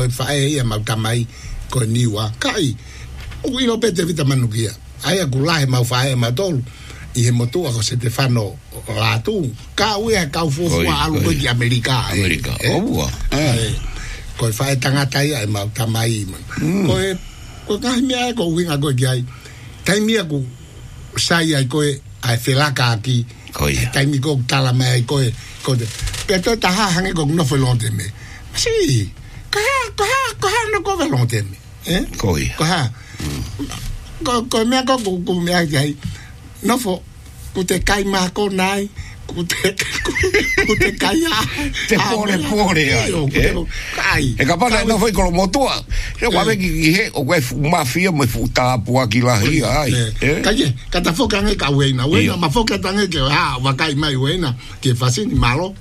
Fai ia mau tamai ko niwa kai o ilo pete vita manukia ai ku lai mau fai ma tolu I he motua ko se te whano rātu ka ue ka ufofu alu ko ki Amerika ko e whae tangata ia e mau tamai ko kahi mea ko uinga ko ki ai taimia ko sai ai ko e ai whelaka aki taimi ko tala mea ko e pe to taha hange ko no whelonte me si Koha no ko velonte me koha ko mea ko mea ki no fo ku te kai ma ko nai ku te kai te pore ai e kapana no foi ko motua e wa ve ki he o ko mafia mo futa pua ki la hi ai kaje kata foka nge ka wena ma foka tange ke wa kai mai wena ke fasini malo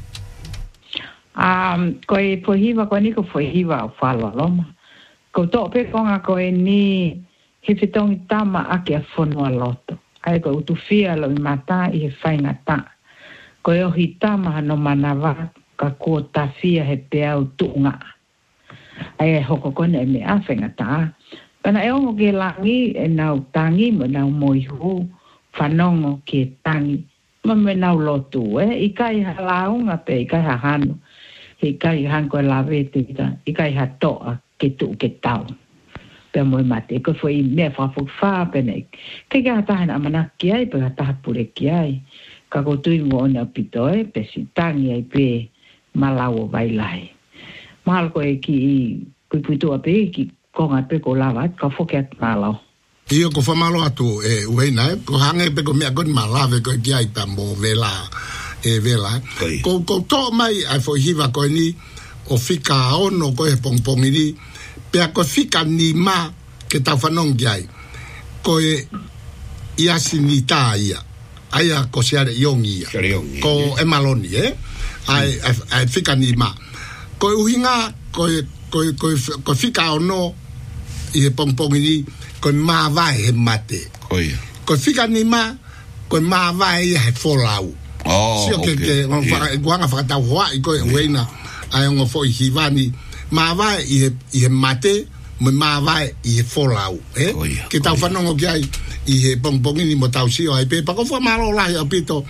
ko e pohiva ko ni ko pohiva falo loma ko to pe konga ko ni hifitong tama ake fono loto ai ko tu fia lo mata I fainga ta ko e hitama no manava ka ko ta fia he pe au tunga ai hoko ko ne me afenga ta pana e o ke langi e nau tangi mo nau moihu fanongo ke tangi mo me nau lotu I kai halaunga pe kai hanu he kai hanko la vete I kai hatoa ke tu ke tau pe mo mate ko foi me fa pene ke ga ta na mana ki ai pe ta pure ki ai ka ko tu mo na pito pe si tangi ai pe malawo vai lai mal ko ki puito pe ki ko nga pe ko lava ka fo ke malo io ko fa malo atu e uena ko hange pe ko me ko malave ko ki ai pa mo vela vela ko to mai ai fo hiva ko ni o fika ono ko e pongpongi ni pe ko fika ni ma ke ta fanong ai ko ia sinita ia aia ko siare yongi ko e maloni ai fika ni ma ko uhinga ko fika ono I pongpongi ni ko ma vai he mate ko fika ni ma ko ma vai he folau sio ke guanga fa ta wa ko wena ai ngo fo hivani ma vai I mate ma vai I folau ke tau whanongo ki ai I he pongpongi ni mo tau sio ai pe pa ko fa malo lai apito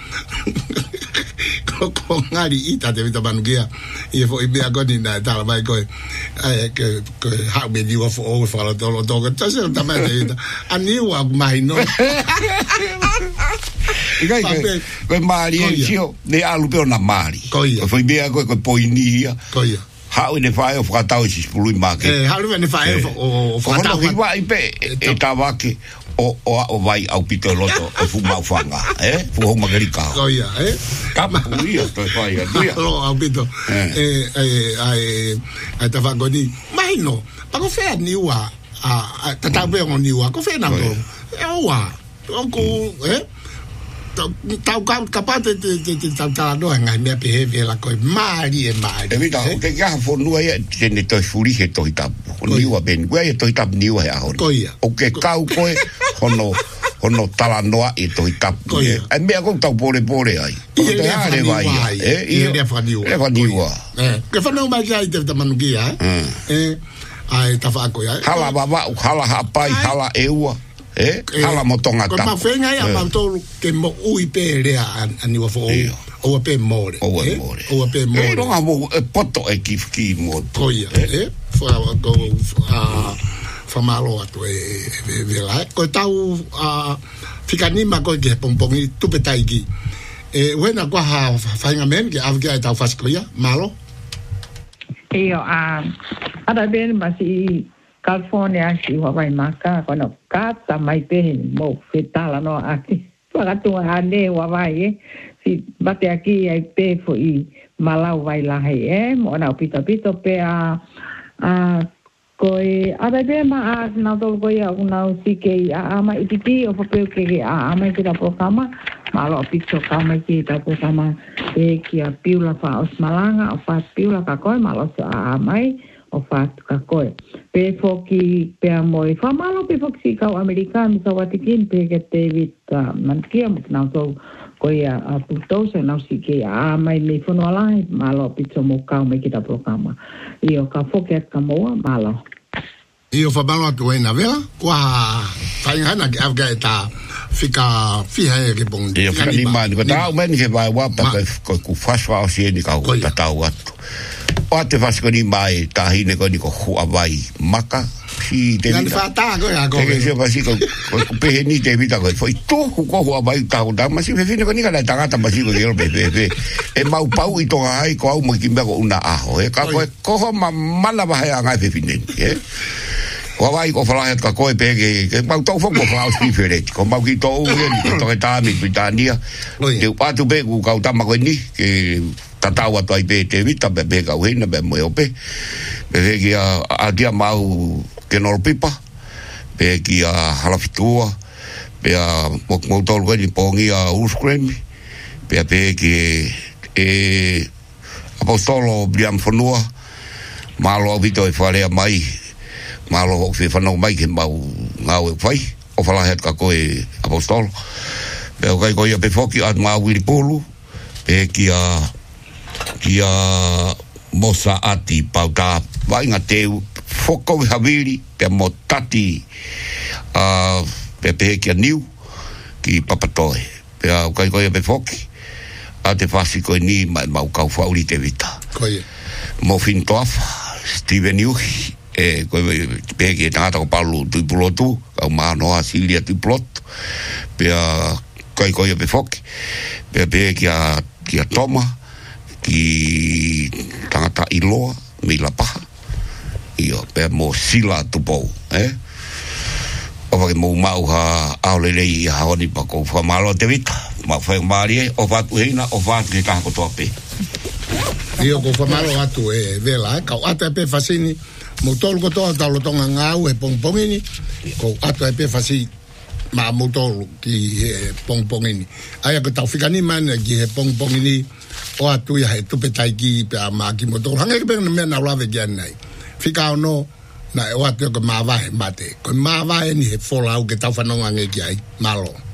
ko ngari ita te vita manukia I fo I mea goni na tala mai ko ke hau me niwa fo o fa lo tolo toga tase ta mai te ita aniwa mai no Ikai ke mari sio ne alu pe na mari ko foi mea ko poinia hau ne fai o fratau si spului make hau ne fai o fratau ki wa ipe e tawake o vai au pito loto o fu mau fanga fu ho magarika kama uia to fai uia lo au pito ai tavagoni mai no pa ko fe niwa tata be on niwa ko fe na ko wa ko tau kapate te tau no ngai me pe la ko mari e vita ke ga fo no ia tene to furi he to ita ni wa ben gua to ita ni wa ahon o ke kau ko hono tala noa I to ita e me ko tau pore ai te ale vai e le fa niwa ke fa no mai ai te manugia ai ta fa ko ya hala baba hala hapai hala eua hala motonga ta. Ko ma fenga ia ma tolu ke mo ui pe rea ani wa fo o pe more. O pe more. No amo poto e ki mo. Ko ia fa go fa malo atu la ko tau fikanima ko ke pongpongi tu petaiki. Wena ko ha fainga men ke avga tau faskoia malo. Ada ben masi California si Hawaii maka kono kata mai pe mo fetala no aki para tu ane Hawaii si bate aki ai pe fo I malau vai la hai mo na pito pe koi ada be ma na do koi una si ke mai titi o pe ke mai ke da programa malo pito kama ki da programa pe ki a piula fa os malanga o fa piula ka koi malo mai o fatu ka koe. Pe foki pe amoi. Fa malo pe foki kau Amerikani sa watikin pe ke David mankia muknau so Koia a putosa na sike a mai me fono alai malo pizza mo kau me kita programa. Io ka foke ka moa malo. Io fa balo tu ena vela qua fai hana ke avga ta fica fiha ke bon. Io fa ni man ko ta men ke vai wa pa ko ku faswa o si ni ka ko ta ta wa. O te fasco ni mai ta hine ko ni ko hu avai maka si te ni fa ta ko ya ko. Ke se fa si ko pe ni te vita ko foi tu ko hu avai ta ko ma si fine ko ni ka ta ta ma si ko yo pe e mau pau i to ai ko au mo ki me ko una aho e ka ko ma mala ba ha nga fe fine e ko vai ko fala ka ko pe ke mau to fo ko fala si fere ko mau ki to ni to ta mi Britania te pa tu be ku ka ta ma ko ni ke tatawa to ai pe te vita be ka hina be mo pe be ki a dia mau ke no pipa be ki a halafitua be a mo tol ko ni pongi a Ukraine be ki e apostolo Brian Fonua malo vito e fare mai malo o fe fano mai ke mau ngau fai o fala het ka ko e apostolo be ko ia pe foki at mau wi polu be ki a mosa ati pauta vai nga teu foko havili pe motati pe ki niu ki papatoe pe ko ia pe foki a te fasi ko ni mau kau fauli te vita mo fin toaf Steven Yuhi e ko pe ki tata ko palu tu pilotu ka ma no asilia tu plot pe ko ia pe foki pe ki a toma ki tangata iloa me la paha io pe mo sila tupo o va mo mau ha aulele i ha oni pa ko fa malo te vita ma fa mari o va tuina o va ki ka ko tope io ko fa malo atu vela ka ata pe fasini mo tol ko to ta lo tonga ngau e pongpongini ko ata pe fasi ma mo tol ki pongpongini aya ko ta fikani man ki pongpongini o atu ya tu petai ki pa ma ki mo to hanga ke me na lave gen nai fika no na o atu ko ma va mate ko ma va ni fola o ke ta fa no nge ki ai malo